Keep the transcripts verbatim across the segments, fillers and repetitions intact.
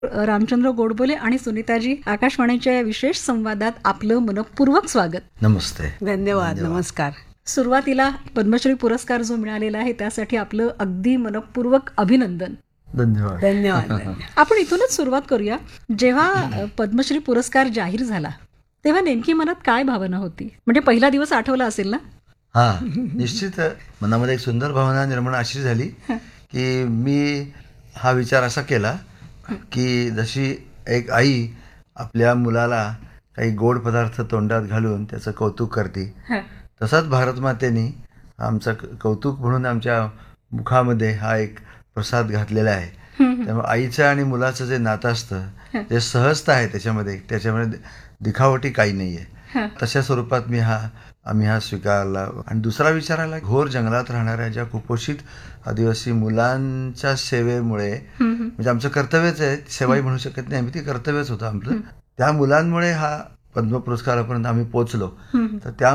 रामचंद्र गोडबोले आणि सुनीताजी, आकाशवाणीच्या या विशेष संवादात आपलं मनपूर्वक स्वागत. नमस्ते. धन्यवाद. नमस्कार. सुरुवातीला पद्मश्री पुरस्कार जो मिळालेला आहे त्यासाठी आपलं अगदी मनपूर्वक अभिनंदन. धन्यवाद. धन्यवाद. आपण इथूनच सुरुवात करूया. जेव्हा पद्मश्री पुरस्कार जाहीर झाला तेव्हा नेमकी मनात काय भावना होती? म्हणजे पहिला दिवस आठवला असेल ना? हा, निश्चित मनामध्ये एक सुंदर भावना निर्माण अशी झाली की मी हा विचार असा केला की जशी एक आई आपल्या मुलाला काही गोड पदार्थ तोंडात घालून त्याचं कौतुक करते, तसाच भारतमातेने आमचं कौतुक म्हणून आमच्या मुखामध्ये हा एक प्रसाद घातलेला आहे. त्यामुळे आईचं आणि मुलाचं जे नातं असतं ते सहजता आहे त्याच्यामध्ये, त्याच्यामध्ये दिखावटी काही नाही आहे. तशा स्वरूपात मी हा आम्ही हा स्वीकारला. आणि दुसरा विचार आला, घोर जंगलात राहणाऱ्या ज्या कुपोषित आदिवासी मुलांच्या सेवेमुळे, म्हणजे आमचं कर्तव्यच आहे, सेवाही म्हणू शकत नाही आम्ही, ती कर्तव्यच होतं आमचं. त्या मुलांमुळे हा पद्म पुरस्कारापर्यंत आम्ही पोचलो. तर त्या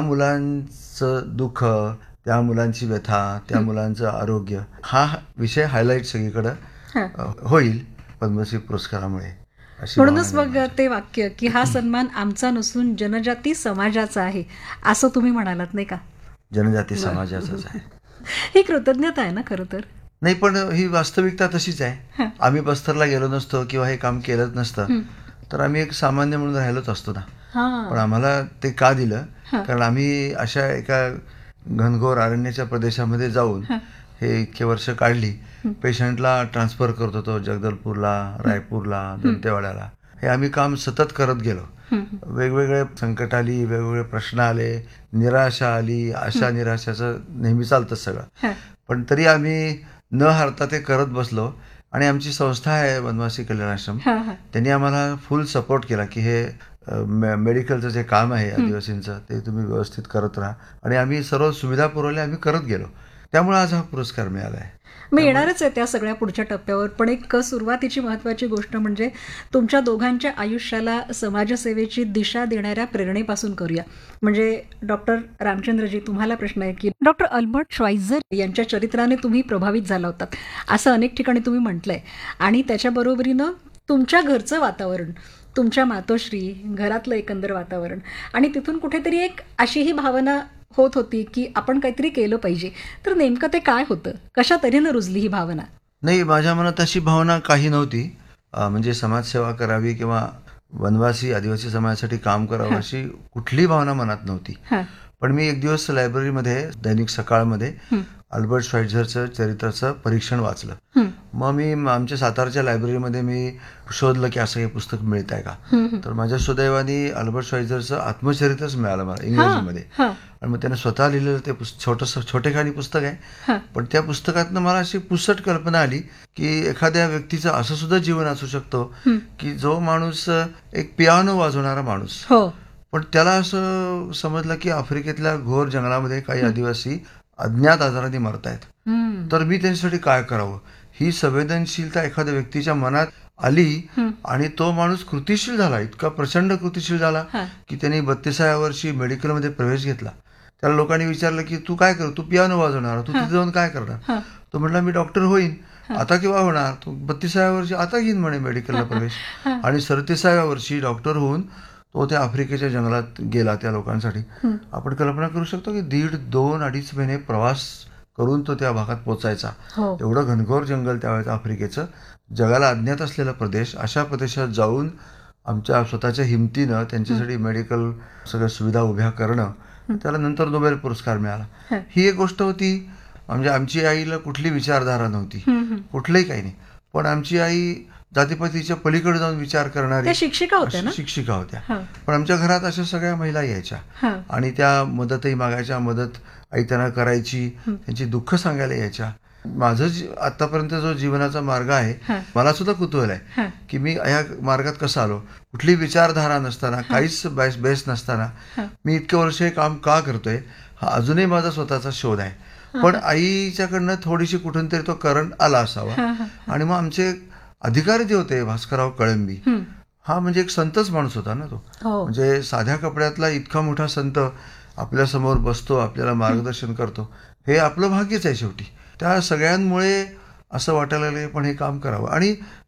मुलांचं दुःख, त्या मुलांची व्यथा, त्या मुलांचं आरोग्य, हा विषय हायलाईट सगळीकडं होईल पद्मश्री पुरस्कारामुळे. म्हणूनच मग ते वाक्य की हा सन्मान आमचा नसून जनजाती समाजाचा आहे असं तुम्ही म्हणालात, नाही का? जनजाती समाजाचाच आहे. ही कृतज्ञता आहे ना खरं तर. नाही, पण ही वास्तविकता तशीच आहे. आम्ही बस्तरला गेलो नसतो किंवा हे काम केलंच नसतं तर आम्ही एक सामान्य म्हणून राहिलोच असतो ना. पण आम्हाला ते का दिलं? कारण आम्ही अशा एका घनघोर अरण्याच्या प्रदेशामध्ये जाऊन हे इतके वर्ष काढली. पेशंटला ट्रान्सफर करत होतो जगदलपूरला, रायपूरला, दंतेवाड्याला. हे आम्ही काम सतत करत गेलो. वेगवेगळे संकट आली, वेगवेगळे प्रश्न आले, निराशा आली, आशा निराशाचं नेहमी चालतं सगळं. पण तरी आम्ही न हारता ते करत बसलो. आणि आमची संस्था आहे वनवासी कल्याण आश्रम, त्यांनी आम्हाला फुल सपोर्ट केला की हे मेडिकलचं जे काम आहे आदिवासींचं ते तुम्ही व्यवस्थित करत राहा. आणि आम्ही सर्व सुविधा पुरवल्या, आम्ही करत गेलो. त्यामुळे आज हा पुरस्कार मिळाला आहे. मी येणारच आहे त्या सगळ्या पुढच्या टप्प्यावर. पण एक सुरुवातीची महत्वाची गोष्ट म्हणजे तुमच्या दोघांच्या आयुष्याला समाजसेवेची दिशा देणाऱ्या प्रेरणेपासून करूया. म्हणजे डॉक्टर रामचंद्रजी, तुम्हाला प्रश्न आहे की डॉक्टर अल्बर्ट श्वाइत्झर यांच्या चरित्राने तुम्ही प्रभावित झाला होतात असं अनेक ठिकाणी तुम्ही म्हटलंय. आणि त्याच्याबरोबरीनं तुमच्या घरचं वातावरण, तुमच्या मातोश्री, घरातलं एकंदर वातावरण, आणि तिथून कुठेतरी एक अशीही भावना होत होती की आपण काहीतरी केलं पाहिजे. तर नेमकं ते काय होतं? कशा तऱ्हेनं रुजली ही भावना? नाही, माझ्या मनात अशी भावना काही नव्हती. म्हणजे समाजसेवा करावी किंवा वनवासी आदिवासी समाजासाठी काम करावं अशी कुठली भावना मनात नव्हती. पण मी एक दिवस लायब्ररीमध्ये दैनिक सकाळमध्ये अल्बर्ट श्वाइत्झरचं चरित्राचं परीक्षण वाचलं. मग मी आमच्या सातारच्या लायब्ररीमध्ये मी शोधलं की असं हे पुस्तक मिळत आहे का. तर माझ्या सुदैवाने अल्बर्ट श्वाइत्झरचं आत्मचरित्रच मिळालं मला इंग्रजीमध्ये. आणि मग त्याने स्वतः लिहिलेलं ते छोटंसं छोटेखानी पुस्तक आहे. पण त्या पुस्तकातनं मला अशी पुसट कल्पना आली की एखाद्या व्यक्तीचं असं सुद्धा जीवन असू शकतो की जो माणूस एक पियानो वाजवणारा माणूस, पण त्याला असं समजलं की आफ्रिकेतल्या घोर जंगलामध्ये काही आदिवासी अज्ञात आजाराने मरतायत, तर मी त्यांच्यासाठी काय करावं. ही संवेदनशीलता एखाद्या व्यक्तीच्या मनात आली आणि तो माणूस कृतिशील झाला, इतका प्रचंड कृतिशील झाला की त्यांनी बत्तीसाव्या वर्षी मेडिकलमध्ये प्रवेश घेतला. त्याला लोकांनी विचारलं की तू काय कर, तू पियानो वाजवणार, तू तिथे जाऊन काय करणार. तो म्हटला मी डॉक्टर होईन. आता केव्हा होणार? तो बत्तीसाव्या वर्षी आता घेईन म्हणे मेडिकलला प्रवेश. आणि सदतीसाव्या वर्षी डॉक्टर होऊन तो त्या आफ्रिकेच्या जंगलात गेला त्या लोकांसाठी. आपण कल्पना करू शकतो की दीड दोन अडीच महिने प्रवास करून तो त्या भागात पोचायचा. एवढं घनघोर जंगल त्यावेळेस आफ्रिकेचं, जगाला अज्ञात असलेला प्रदेश, अशा प्रदेशात जाऊन आमच्या स्वतःच्या हिमतीनं त्यांच्यासाठी मेडिकल सगळ्या सुविधा उभ्या करणं, त्याला नंतर नोबेल पुरस्कार मिळाला. ही एक गोष्ट होती. म्हणजे आमची आईला कुठली विचारधारा नव्हती, कुठलंही काही नाही. पण आमची आई जातीपातीच्या पलीकडे जाऊन विचार करणारी शिक्षिका होत्या ना? शिक्षिका होत्या. पण आमच्या घरात अशा सगळ्या महिला यायच्या आणि त्या मदतही मागायच्या. मदत आई त्यांना करायची, त्यांची दुःख सांगायला यायच्या. माझं आतापर्यंत जो जीवनाचा मार्ग आहे, मला सुद्धा कुतूहल आहे की मी ह्या मार्गात कसं आलो. कुठली विचारधारा नसताना, काहीच बेस बेस नसताना मी इतके वर्ष हे काम का करतोय, हा अजूनही माझा स्वतःचा शोध आहे. पण आईच्याकडनं थोडीशी कुठून तरी तो करंट आला असावा. आणि मग आमचे अधिकारी जे होते, भास्करराव कळंबी, हा म्हणजे एक संतच माणूस होता ना तो. म्हणजे साध्या कपड्यातला इतका मोठा संत आपल्या समोर बसतो, आपल्याला मार्गदर्शन करतो, हे आपलं भाग्यच आहे शेवटी. त्या सगळ्यांमुळे असं वाटायला लागले पण हे काम करावं. आणि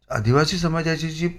आदिवासी समाजाची जी